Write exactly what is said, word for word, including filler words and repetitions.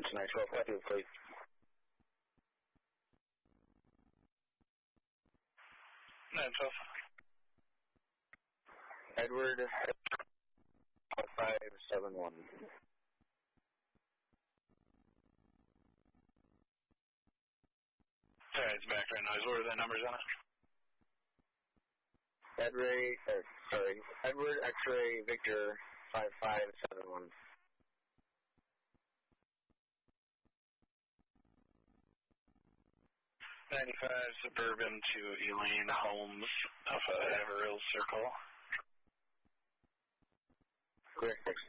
nine twelve, what do you please? nine twelve. Edward, five seven one. Alright, it's background noise. What are the numbers on it? Edray, uh, sorry, Edward X-ray Victor five five seven one. ninety-five Suburban to Elaine Holmes of uh, Haverhill Circle. Correct.